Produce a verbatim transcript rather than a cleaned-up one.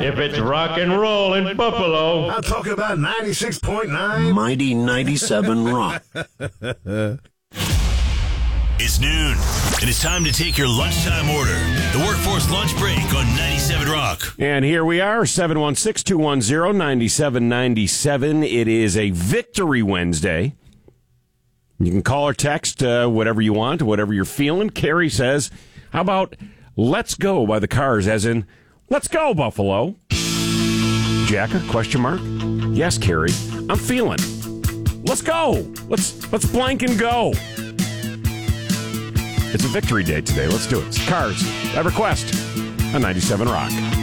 If it's rock and roll in Buffalo, I'll talk about ninety-six point nine. Mighty ninety-seven Rock. It's noon, and it's time to take your lunchtime order. The Workforce Lunch Break on ninety-seven Rock. And here we are, seven one six, two one zero, nine seven nine seven. It is a Victory Wednesday. You can call or text uh, whatever you want, whatever you're feeling. Carrie says, how about Let's Go by the Cars, as in, let's go, Buffalo. Jacker, question mark? Yes, Carrie, I'm feeling. Let's go. Let's, let's blank and go. It's a victory day today. Let's do it. It's Cars at request on ninety-seven Rock.